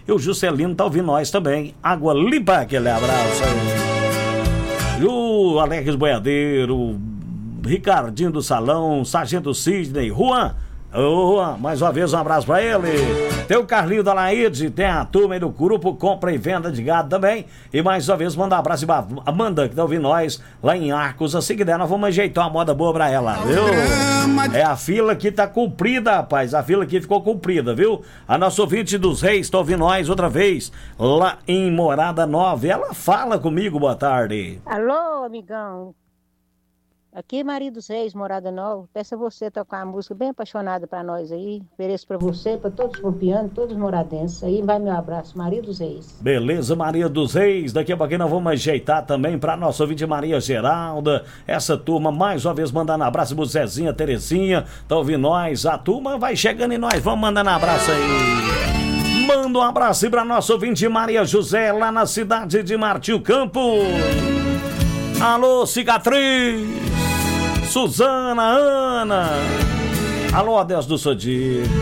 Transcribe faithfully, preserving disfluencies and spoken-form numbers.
E o Juscelino tá ouvindo nós também. Água limpa, aquele abraço aí. E o Alex Boiadeiro, Ricardinho do Salão, Sargento Sidney, Juan. Ô, Juan, mais uma vez um abraço pra ele. Tem o Carlinho da Laide, tem a turma aí do grupo Compra e Venda de Gado também. E mais uma vez manda um abraço pra Amanda, que tá ouvindo nós lá em Arcos. Assim que der, nós vamos ajeitar uma moda boa pra ela, viu? É a fila que tá comprida, rapaz. A fila aqui ficou comprida, viu? A nossa ouvinte dos Reis tá ouvindo nós outra vez lá em Morada Nova. Ela fala comigo, boa tarde. Alô, amigão. Aqui, Maria dos Reis, Morada Nova. Peço a você tocar uma música bem apaixonada pra nós aí. Ofereço pra você, pra todos os pompianos, todos os moradenses. Aí vai meu abraço, Maria dos Reis. Beleza, Maria dos Reis. Daqui a pouquinho nós vamos ajeitar também pra nossa ouvinte Maria Geralda. Essa turma, mais uma vez, mandando abraço pro Zezinha, Terezinha. Tá ouvindo nós? A turma vai chegando e nós vamos mandando abraço aí. Manda um abraço pra nossa ouvinte Maria José, lá na cidade de Martinho Campo. Alô, Cicatriz. Suzana, Ana. Alô, Adeus do Sodi.